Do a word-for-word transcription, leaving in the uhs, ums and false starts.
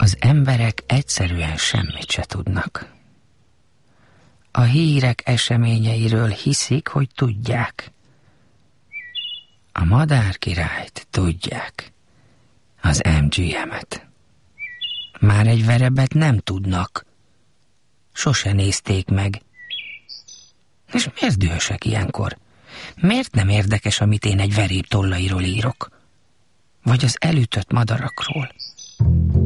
Az emberek egyszerűen semmit se tudnak. A hírek eseményeiről hiszik, hogy tudják. A madárkirályt tudják, az em gé em-et. Már egy verebet nem tudnak. Sose nézték meg. És miért dühösek ilyenkor? Miért nem érdekes, amit én egy veréb tollairól írok? Vagy az elütött madarakról?